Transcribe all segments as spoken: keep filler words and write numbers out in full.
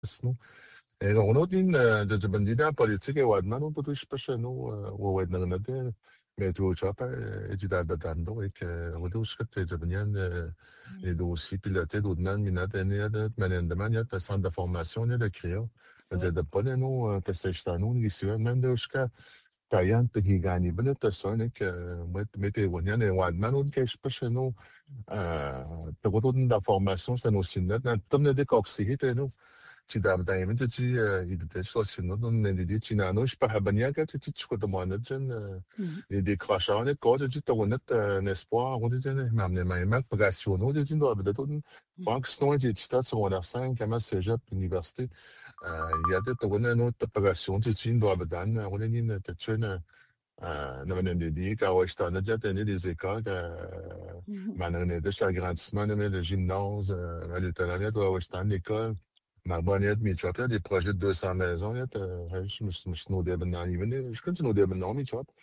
اسمه يعني غنودين جبندينا بوليتيكا وادنا نو بتوش بشنو وودنا نده ميتو شابا اجدا بداندو هيك ودوش كت جبنيان دو سي بيلوتي دو دمان من هذا نيا من عندما يا تسان دا فورماسيون يا كريو Oui. ده بنو تسيشتانو نيسيو من دوشكا كايان تهيغاني بنت تسونك ميتي ونيان وادمان كيش بشنو تقولون دا فورماسيون سنو سينات تمنا ديك اوكسيهيتي ci da da yemin ci ci i de so sin no ne di ci na no spa habanya ka ci ci ko da mo na jen e de crachar ne ko ci to net un espoir on dit ne ma ne ma ma progression no di do da to bank sno ci ci sta so la cinq kama cégep université il y a de to ne no ta progression ci ci do da dan on ni ne te chena na ma ne di ka wa sta na ja te ne des écoles ma ne de l'agrandissement ne le gymnase le talent doit wa sta l'école Ma bonne aide, mais tu vois, des projets de deux cents maisons, là, je me suis noté dans les je continue de me mais tu vois.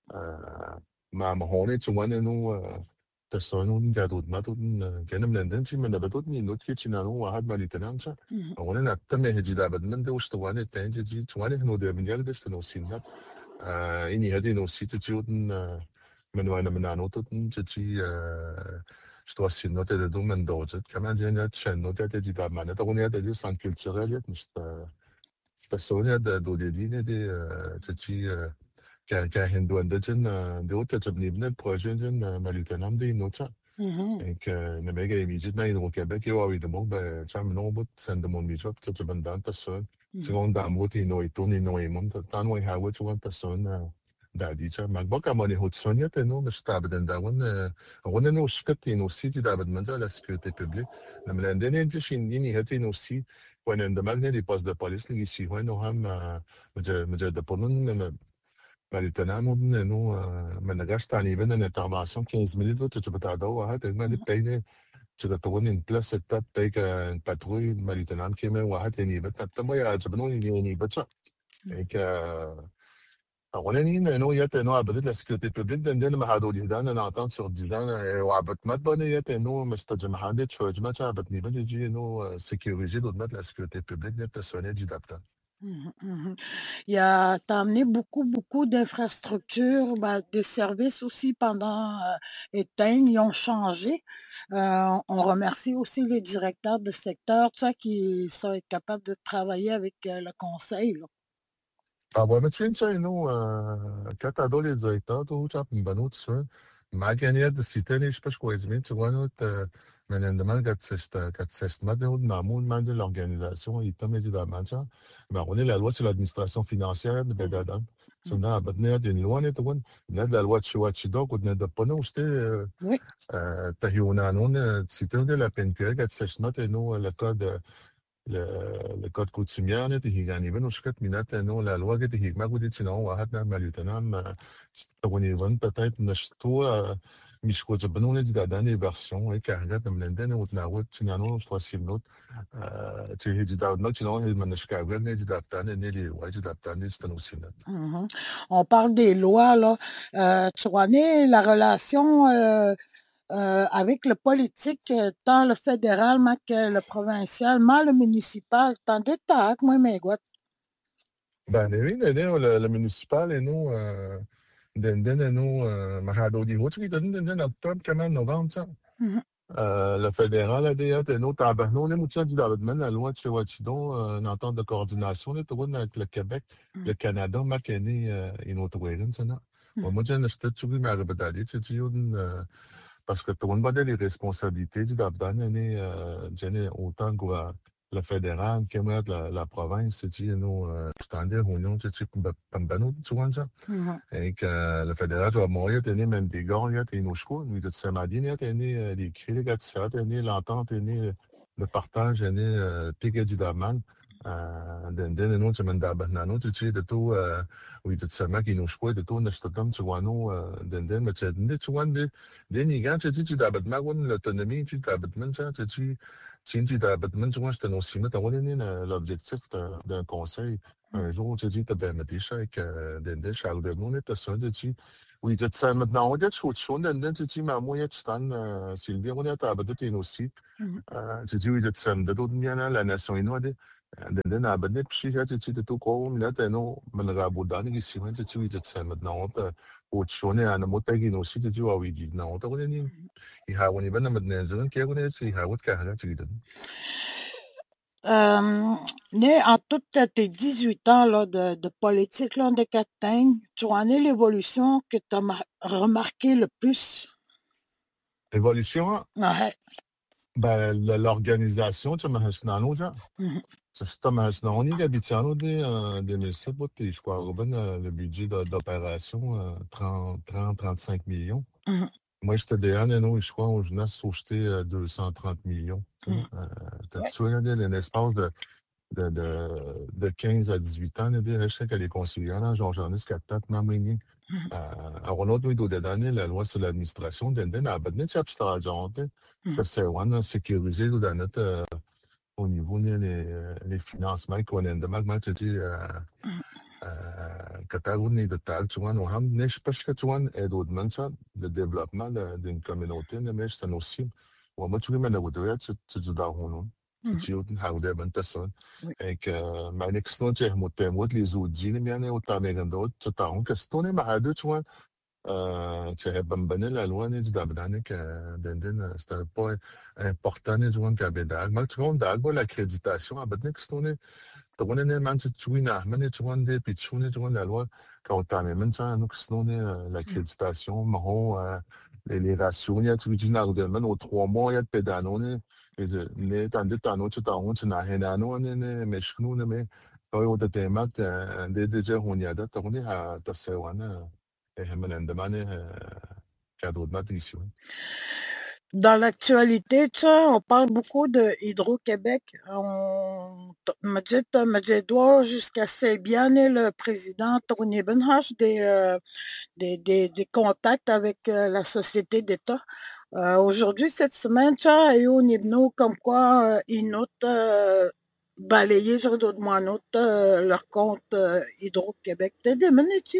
Ma mahone, tu vois, nous, tu sais, nous, nous, gardons, ma tout, quand même, l'indien, tu me l'as tout, ni l'autre qui, tu n'as nous, à ma lieutenant, ça. On est là, tu m'as dit, d'abord, même, où je te vois, t'es, tu dis, tu vois, nous, de me dire, c'est nos signes, là. Il y a des nos sites, tu vois, mais nous, on a maintenant, tout, tu dis, je dois signer noter le domaine d'autres. Comment dire, notre chaîne, notre tête dit d'abord, mais on est des centres culturels, mais c'est pas ça, on est de d'Odéline, des, tu dis, quand quand Hindu indigène, des autres, tu as venu le projet, ma lieutenant, des notes. Et que, le mec, il me dit, non, il est au Québec, il va avoir des mots, ben, tu as un nombre, c'est de mon métier, tu as besoin de ça. Tu vois, dans le mot, il nous est tourné, il nous est monté, tant qu'on a, tu vois, personne, da di cha mag baka mo ni hotsonia te no mas tabadan da wan wan no skati no city da bad manja la sécurité publique na mlandene ndi shin ni hati no si when in the magne des postes de police ni si when no ham maja maja da ponun na ma lieutenant mo no ma nagasta ni ben na intervention quinze minutes tu peux t'ada wa ha te ma ni payne tu da tawon in place cette paye une patrouille ma lieutenant qui me wa ha te ni bet ta mo ya jabno ni ni bet ça et que أولاني إنه يات إنه عبدت السكيورتي بيبليك دن دن ما هادو دي دان أنا أعطان سور دي دان وعبت مات بني يات إنه مستجمع حدد شو جماعة عبتني بني جي إنه سكيوريزي دود مات السكيورتي بيبليك نت تسوني جي دابتا. Mhm, mhm. Il y a, t'as amené beaucoup, beaucoup d'infrastructures, bah, des services aussi pendant euh, éteints, ils ont changé. Euh, on remercie aussi les directeurs de secteur, tu sais, qui sont capables de travailler avec euh, le conseil, là. Ah ouais, mais tu sais, إنه كانت هدول الزيتات وشاف من بنوت سون ما كان يد السيتاني إيش بس كويس مين تقولوا من عندما كانت سيست كانت سيست ما ده معمول ما ده l'organisation يتم يجي ده مانشا ما هو la loi sur l'administration financière de بدأ سنة بدنا دين لوان تقول ندا الوات شو وات شدوك وندا بنا وشتى Oui. تهيونا نون سيتان de la P N Q L كانت سيست ما إنه le code le le code coutumier ne تهيجاني بنو شكت منات إنه la loi كده هيك ما قد تشنو واحد ما lieutenant تقولي فن peut-être نشتو مش كوجا بنو ندي داني version هيك حاجات من عندنا وتناول تشنو شتو سيمنوت تهي جدا نوت شنو هي من الشكاوى ندي دابتان نيلي واجد دابتان شتنو سيمنوت. Mhm. On parle des lois, là. Euh, tu connais la relation euh, euh, avec le politique, euh, tant le fédéral ma que le provincial, ma le municipal, tant de tac, moi, mais quoi. Ben oui, le le municipal إنه عندنا إنه محادودي هو تريد عندنا أكتوبر كمان نوفمبر Mhm. le fédéral ديت إنه تعبانون إنه تجد بدنا الوقت شو وقت دون une entente de coordination là تقولنا avec le Québec le Canada ما كان إنه تقولين سنة وما جانا شتت شو ما ربط عليه تجيون parce que تقول بدل les responsabilités du d'abdan إنه جاني autant que le fédéral que moi la la province c'est إنه standard union تجي بمبنو tu vois ça et que le fédéral doit mourir tenir même des gars il y a des nos choix mais de ce matin il y a tenir les cris les gars ça tenir l'entente tenir le partage tenir ticket du daman den den nous tu m'en d'abord nous tu sais de tout oui de ce matin nos choix de tout ne se donne tu vois nous den den mais tu sais tu vois des des nigan tu sais tu d'abord ma gon l'autonomie tu d'abord même ça tu sais si tu d'abord même tu vois c'est nos cimes tu vois l'objectif d'un conseil un jour, tu dis, tu as bien ça avec des des charles de monde, tu as ça, tu dis, oui, tu sais, maintenant, on dit, tu sais, on dit, tu dis, mais moi, tu t'en, Sylvie, on est à Abadot et aussi, tu dis, oui, tu sais, de d'autres bien, la nation inouïe, Den abadne pshia titi de to ko mila teno managabudani gisiman titi wi tsamat na ota o chone ana motagi no si titi wa wi na ota ko ni i ha woni bana madne zan ke ko ne si ha wat ka ha titi. Euh, né en toutes tes dix-huit ans là, de, de politique là, de Cataigne, tu en es l'évolution que tu as remarqué le plus? L'évolution, Ouais. ben, l'organisation, tu m'as dit, non, ça. C'est un on y habite en deux mille sept, je crois, le budget d'opération, trente, trente-cinq millions. Mhm. Moi, j'étais derrière, non, je crois, on a acheté deux cent trente millions. Mhm. Tu vois, un espace de, de, de, de quinze à dix-huit ans, je sais qu'elle est conseillère, j'en ai ce quatre même. Alors, l'autre, oui, d'année, la loi sur l'administration, d'Enden, à Badnet, tu as acheté l'argent, que c'est one sécurisé, dans notre, au niveau des les financements qu'on a demandé, tu dis, Catalogne de Tal, tu vois, nous avons, je sais pas ce que tu vois, et d'autres mentions, le développement d'une communauté, mais c'est aussi, ou moi, tu vois, mais le tu tu dis d'argent, tu dis, how they been tested, et que, ma next note, j'ai monté, moi, les outils, mais il y a autant de d'autres, tu t'as que c'est on est malade, tu vois. Tu sais, bambiner la loi ni du d'abdane que d'enden c'était un point important ni du one qu'abedal. Mais tu vois, d'albo l'accréditation, abedne que c'est on est, tu vois, ne man tu vois na, mais tu vois des puis tu vois tu vois la loi quand t'as mais maintenant nous que c'est on est l'accréditation, marron les les ratios, il y a tu dis na ou de man au trois mois il y a de pédano ne, ne t'en dis t'en tu t'en tu n'as rien à nous ne ne mais je nous ne mais quand on te témat des déjà on y a d'autres on est à Tassawana. Dans l'actualité, tu sais, on parle beaucoup de Hydro-Québec. On me dit, me dit, doit jusqu'à Sébian et le président Tony Benhash des, euh, des, des, des contacts avec euh, la société d'État. Euh, Aujourd'hui, cette semaine, tu sais, et on est venu comme quoi euh, ils notent euh, balayer sur d'autres mois notent euh, leur compte euh, Hydro-Québec. T'as des minutes?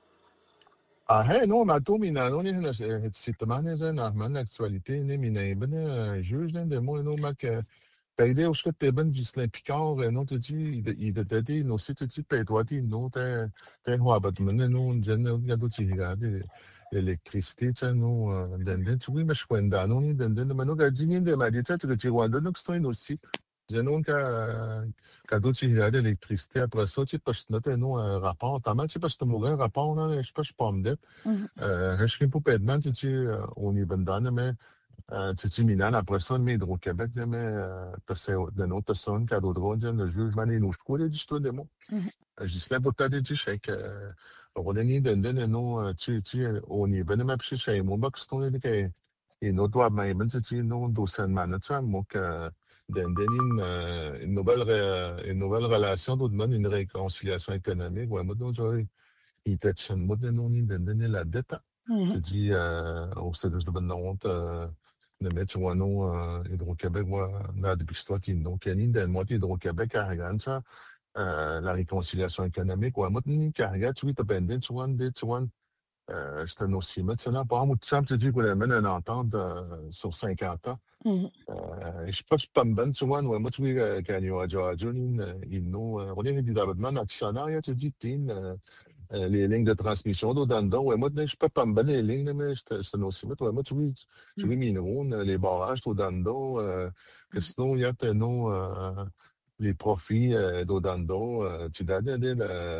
Ah, hey, non, ma to mina no ni na c'est mane za na man l'actualité ni mina ben juge de moi no ma que paide au que te ben Ghislain Picard non te dit il de te no si te dit paide toi dit non te te ho abat men no gen ya do ci regade l'électricité tu no den den tu oui mais je kwenda no ni den den mais no ga dini de ma dit tu que tu wanda no que c'est aussi Genon ka ka do ci regade l'électricité après ça tu parce que note no un rapport tellement tu parce que mon un rapport là je sais pas je pas me Rechkin pour Pedman, tu sais, on y bandane, mais tu sais, Milan, après ça, mais Hydro-Québec, mais tu sais, de notre personne, cadeau de ronde, le jugement, nous, je crois, dis toi, des mots. Je dis, c'est pour t'aider, tu sais, que, on est ni d'un d'un, non, tu sais, on y ben, mais puis, c'est mon box, ton est que, et nous, toi, mais, ben, tu sais, non, docent, man, tu sais, moi, que, d'un d'un, une nouvelle, une nouvelle relation, d'autres, une réconciliation économique, ouais, moi, donc, j'aurais, il était chez moi, non, ni d'un d'un, la dette. Tu dis, au service de bonne de mettre sur un Hydro-Québec, moi, là, depuis ce temps, donc, il y a une moitié Hydro-Québec à regarder ça, la réconciliation économique, ou à moi, qui regarde, tu vois, tu as pendant, tu vois, tu vois, c'est un aussi, mais c'est là, par exemple, tu sais, tu dis qu'on amène une entente sur cinquante ans. Je sais pas, je pas me tu vois, moi, tu vois, quand il y a Georgia, il nous, on est évidemment actionnaire, tu dis, les lignes de transmission d'eau dans le dos. Ouais, moi, je peux pas me battre les lignes, mais c'est un aussi. Ouais, moi, tu vois, tu vois, minéraux, les barrages d'eau dans le dos, que sinon, il y a non, les profits d'eau dans le dos. Tu dois aider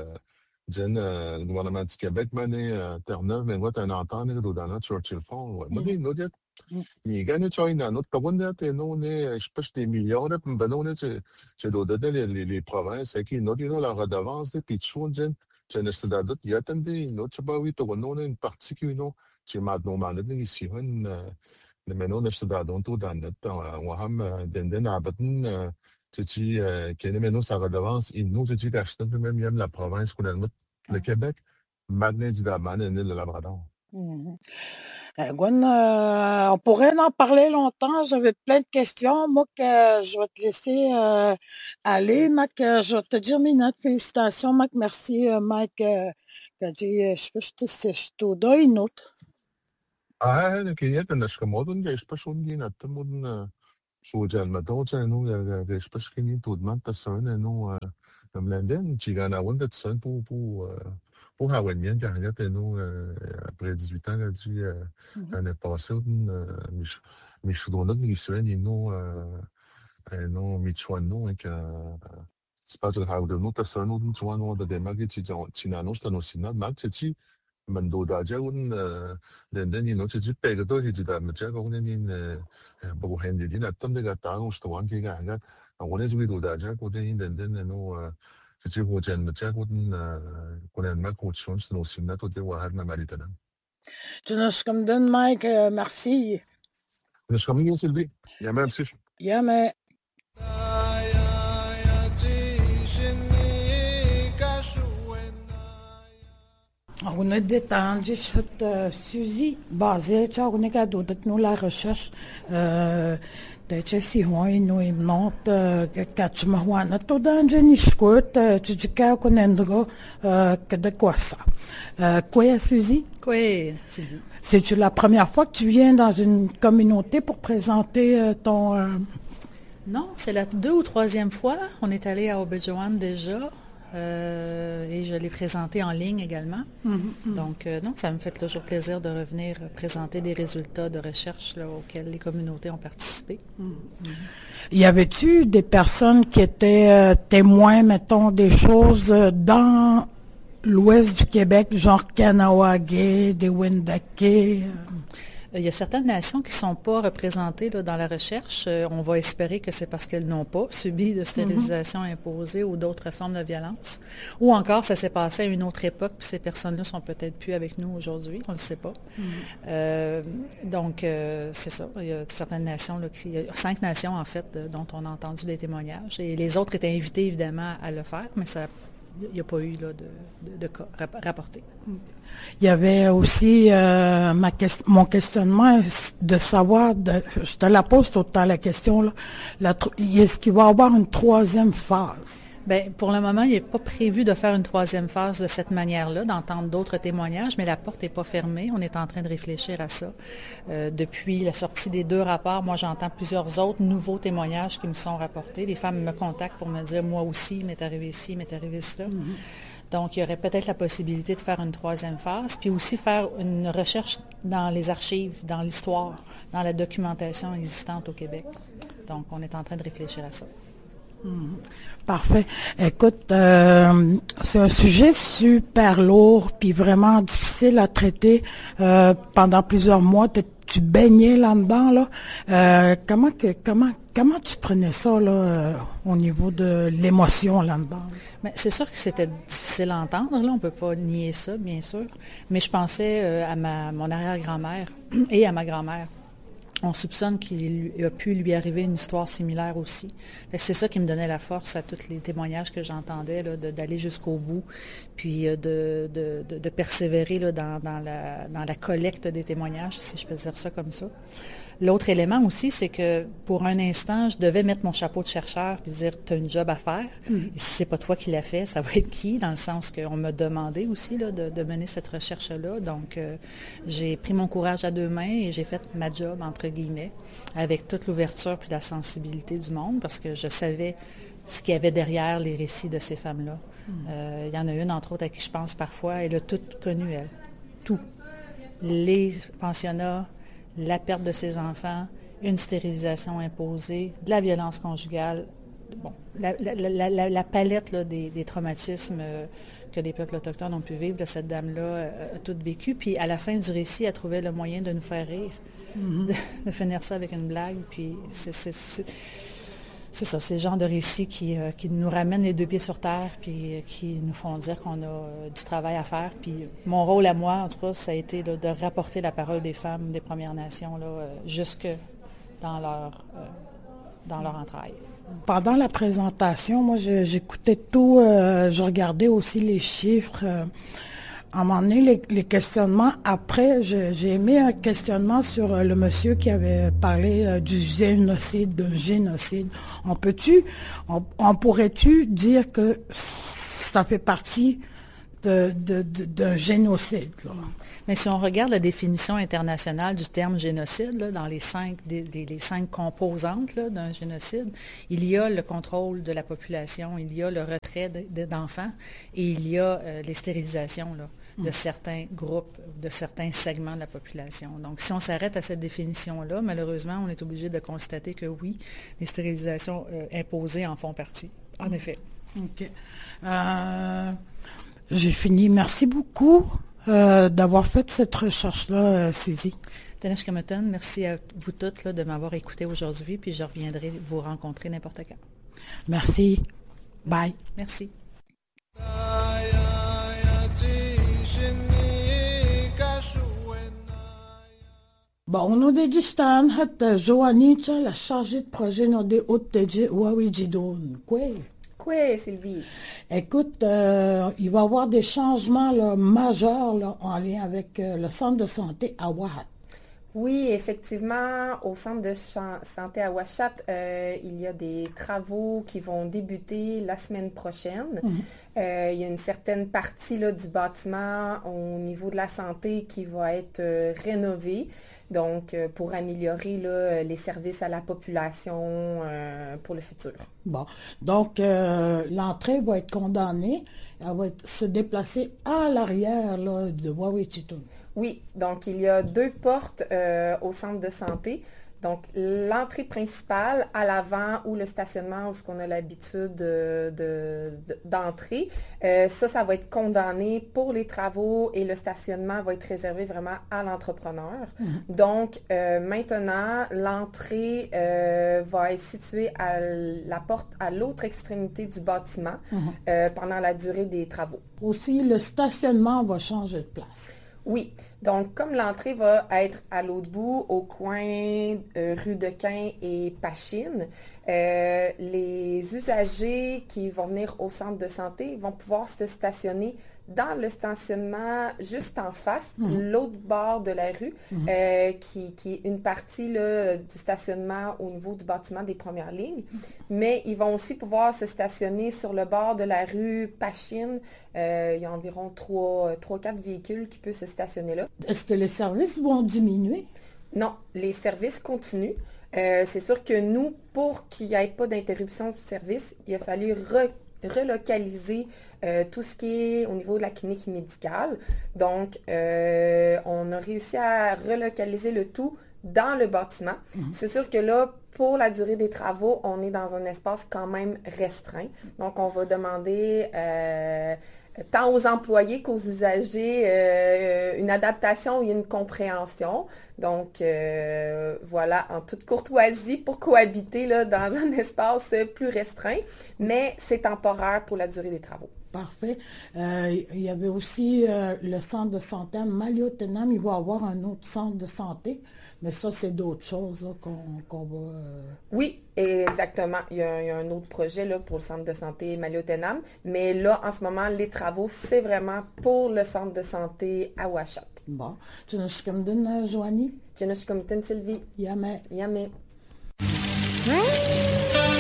le gouvernement du Québec, mais Terre-Neuve, mais moi, tu as une entente d'eau dans le Churchill Fond. Ouais, moi, il y a il gagne tu vois dans notre commune tu non je sais pas des millions là ben non c'est c'est d'autres les les provinces qui nous disons la redevance des pitchons c'est ne c'est d'autres il y a attendez une autre pas oui tu non une partie qui non c'est maintenant maintenant ici on mais non c'est dans tout dans notre on a den den abatten tu dis que maintenant ça redevance il nous tu dis acheter même même la province qu'on a le Québec maintenant du Daman et le Labrador. Euh, Gwen, euh, on pourrait en parler longtemps. J'avais plein de questions. Moi, que je vais te laisser euh, aller. Mac, euh, je vais te dire mes notes. Félicitations, Mac. Merci, euh, Mike. Euh, qui a dit, euh, je sais pas, je te sais, je te donne une autre. Ah, كيات انا شكمودن جايش باش ونجينا تمودن So dyan mataw sa ano respas kini tudman tasan ano nam London chigana wanda tasan pour pour pour hawanien derrière nous après dix-huit ans là dit l'année passée mich mich donat ni suen no no michwan no que spatul hawde no tasan no chwan no da demagi chi china no sta no sinad mag chi Mando da jagun London ni no chi pe ga do hi da ma ja gong ni bo hen di na tam de ga ta no sto wan ki ga ga我那就do da ja ko de London no chi ho jan ma ja ko ko na ma ko chon no sim na to de wa har na maritana. Tu nos comme donne Mike, merci. Nous sommes bien Sylvie. Ja même si. Ja mais On a détendu cette Suzy basée sur une cadeau de nous la recherche de si hoy no imnot catch mahwana to danjeni shkot tjika konendgo que de quoi ça. Quoi Suzy? Quoi? C'est la première fois que tu viens dans une communauté pour présenter ton Non, c'est la deux ou troisième fois. On est allé à Obidjewane déjà. Euh, et je l'ai présenté en ligne également. Mm-hmm. Donc, euh, non, ça me fait toujours plaisir de revenir présenter des résultats de recherche là, auxquels les communautés ont participé. Mm-hmm. Y avait-tu des personnes qui étaient euh, témoins, mettons, des choses dans l'ouest du Québec, genre Kanawagé, des Wendake? Il y a certaines nations qui ne sont pas représentées là, dans la recherche. Euh, on va espérer que c'est parce qu'elles n'ont pas subi de stérilisation mm-hmm. imposée ou d'autres formes de violence. Ou encore, ça s'est passé à une autre époque, puis ces personnes-là sont peut-être plus avec nous aujourd'hui, on ne le sait pas. Mm-hmm. Euh, donc, euh, c'est ça. Il y a certaines nations, là, qui, il y a cinq nations en fait, de, dont on a entendu des témoignages. Et les autres étaient invités évidemment à le faire, mais ça il n'y a pas eu là, de, de, de cas rapportés. Il y avait aussi euh, ma question, mon questionnement de savoir, de, je te la pose tout le temps la question, là, la, est-ce qu'il va y avoir une troisième phase? Bien, pour le moment, il n'est pas prévu de faire une troisième phase de cette manière-là, d'entendre d'autres témoignages, mais la porte n'est pas fermée. On est en train de réfléchir à ça. Euh, depuis la sortie des deux rapports, moi, j'entends plusieurs autres nouveaux témoignages qui me sont rapportés. Les femmes me contactent pour me dire, moi aussi, il m'est arrivé ici, il m'est arrivé cela. Mm-hmm. Donc, il y aurait peut-être la possibilité de faire une troisième phase, puis aussi faire une recherche dans les archives, dans l'histoire, dans la documentation existante au Québec. Donc, on est en train de réfléchir à ça. Mmh. Parfait. Écoute, euh, c'est un sujet super lourd puis vraiment difficile à traiter. Euh, pendant plusieurs mois, tu baignais là-dedans. Là. Euh, comment que comment comment tu prenais ça là euh, au niveau de l'émotion là-dedans? Mais c'est sûr que c'était difficile à entendre. Là, on peut pas nier ça, bien sûr. Mais je pensais euh, à ma mon arrière-grand-mère et à ma grand-mère. On soupçonne qu'il a pu lui arriver une histoire similaire aussi. C'est ça qui me donnait la force à tous les témoignages que j'entendais, là, de, d'aller jusqu'au bout, puis de, de, de, de persévérer là, dans, dans, la, dans la collecte des témoignages, si je peux dire ça comme ça. L'autre élément aussi, c'est que pour un instant, je devais mettre mon chapeau de chercheur et dire « tu as une job à faire mm-hmm. ». Et si ce n'est pas toi qui l'as fait, ça va être qui? Dans le sens qu'on m'a demandé aussi là, de, de mener cette recherche-là. Donc, euh, j'ai pris mon courage à deux mains et j'ai fait ma job, entre guillemets, avec toute l'ouverture et la sensibilité du monde parce que je savais ce qu'il y avait derrière les récits de ces femmes-là. Mm-hmm. Euh, il y en a une, entre autres, à qui je pense parfois. Elle a tout connu, elle. Tout. Les pensionnats, la perte de ses enfants, une stérilisation imposée, de la violence conjugale, bon, la, la, la, la, la palette là, des, des traumatismes euh, que les peuples autochtones ont pu vivre, de cette dame-là euh, a tout vécu. Puis à la fin du récit, elle trouvait le moyen de nous faire rire, mm-hmm. de, de finir ça avec une blague. Puis c'est, c'est, c'est, c'est ça, c'est le genre de récit qui, euh, qui nous ramène les deux pieds sur terre, puis euh, qui nous font dire qu'on a euh, du travail à faire. Puis mon rôle à moi, en tout cas, ça a été là, de rapporter la parole des femmes des Premières Nations là, euh, jusque dans leur, euh, dans leur entraille. Pendant la présentation, moi, je, j'écoutais tout, euh, je regardais aussi les chiffres. Euh, à un moment donné, les, les questionnements, après, je, j'ai aimé un questionnement sur euh, le monsieur qui avait parlé euh, du génocide, d'un génocide. On peut-tu, on, on pourrait-tu dire que ça fait partie de, de, de, d'un génocide. Là. Mais si on regarde la définition internationale du terme génocide, là, dans les cinq, des, des, les cinq composantes là, d'un génocide, il y a le contrôle de la population, il y a le retrait de, de, d'enfants et il y a euh, les stérilisations là, de mm. certains groupes, de certains segments de la population. Donc, si on s'arrête à cette définition-là, malheureusement, on est obligé de constater que oui, les stérilisations euh, imposées en font partie, en mm. effet. OK. Euh, j'ai fini. Merci beaucoup euh, d'avoir fait cette recherche-là, euh, Suzy. Tanesh Kametan, merci à vous toutes là, de m'avoir écouté aujourd'hui, puis je reviendrai vous rencontrer n'importe quand. Merci. Bye. Merci. Bon, on a des stan hat Joanita, la chargée de projet dans des hautes de Wawidjidon. Quoi? Quoi, Sylvie? Écoute, euh, il va y avoir des changements là, majeurs là, en lien avec euh, le centre de santé à Ouahat. Oui, effectivement, au centre de santé à Ouachat, euh, il y a des travaux qui vont débuter la semaine prochaine. Mm-hmm. Euh, il y a une certaine partie là, du bâtiment au niveau de la santé qui va être euh, rénovée. Donc, euh, pour améliorer là, les services à la population euh, pour le futur. Bon, donc euh, l'entrée va être condamnée, elle va être, se déplacer à l'arrière là, de Wawidjidon. Oui, donc il y a deux portes euh, au centre de santé. Donc, l'entrée principale à l'avant ou le stationnement où on a l'habitude de, de, de, d'entrer, euh, ça, ça va être condamné pour les travaux et le stationnement va être réservé vraiment à l'entrepreneur. Mm-hmm. Donc, euh, maintenant, l'entrée euh, va être située à la porte à l'autre extrémité du bâtiment mm-hmm. euh, pendant la durée des travaux. Aussi, le stationnement va changer de place. Oui, donc comme l'entrée va être à l'autre bout, au coin euh, rue de Quin et Pachine, euh, les usagers qui vont venir au centre de santé vont pouvoir se stationner dans le stationnement juste en face, mmh. l'autre bord de la rue, mmh. euh, qui, qui est une partie là, du stationnement au niveau du bâtiment des premières lignes. Mmh. Mais ils vont aussi pouvoir se stationner sur le bord de la rue Pachine. Euh, il y a environ trois quatre véhicules qui peuvent se stationner là. Est-ce que les services vont diminuer? Non, les services continuent. Euh, c'est sûr que nous, pour qu'il n'y ait pas d'interruption de service, il a fallu re- relocaliser euh, tout ce qui est au niveau de la clinique médicale. Donc, euh, on a réussi à relocaliser le tout dans le bâtiment. Mmh. C'est sûr que là, pour la durée des travaux, on est dans un espace quand même restreint. Donc, on va demander euh, tant aux employés qu'aux usagers euh, une adaptation et une compréhension. Donc, euh, voilà, en toute courtoisie pour cohabiter là, dans un espace plus restreint, mais c'est temporaire pour la durée des travaux. Parfait. Euh, il y avait aussi euh, le centre de santé à Maliotenam. Il va y avoir un autre centre de santé, mais ça, c'est d'autres choses là, qu'on, qu'on va... Euh... Oui, exactement. Il y, a, il y a un autre projet là, pour le centre de santé Maliotenam, mais là, en ce moment, les travaux, c'est vraiment pour le centre de santé à Ouachat. Bon. Tjenoshkamden, Joanie? Tjenoshkamden, Sylvie. Yame. Yame.